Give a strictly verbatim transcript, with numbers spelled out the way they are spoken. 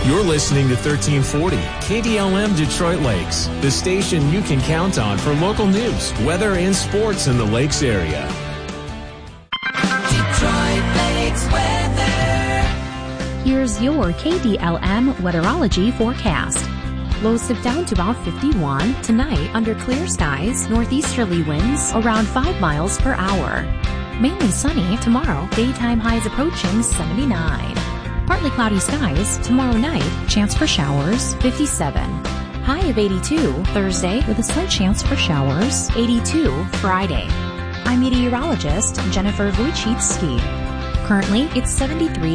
You're listening to thirteen forty K D L M Detroit Lakes, the station you can count on for local news, weather, and sports in the Lakes area. Detroit Lakes weather. Here's your K D L M weatherology forecast. Lows slip down to about fifty-one. Tonight, under clear skies, northeasterly winds around five miles per hour. Mainly sunny tomorrow, daytime highs approaching seventy-nine. Partly cloudy skies tomorrow night, chance for showers, fifty-seven. High of eighty-two Thursday with a slight chance for showers, eighty-two Friday. I'm meteorologist Jennifer Wojcicki. Currently, it's seventy-three